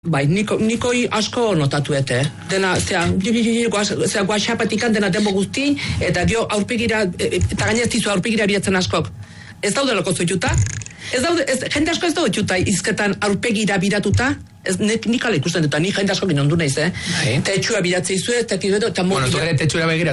Bai, nikoi asko notatuete. Dena, zea guaxapatikan dena denbo guzti, eta gio aurpegira, eta gainez tizu aurpegira biratzen askok. Ez daude loko zuituta? Jende asko ez daude txuta izketan aurpegira biratuta? Nik ala ikusten dut, nik jende asko ginen du naiz, Tetxua biratzei zuen, eta... Bueno, zure tetxura begira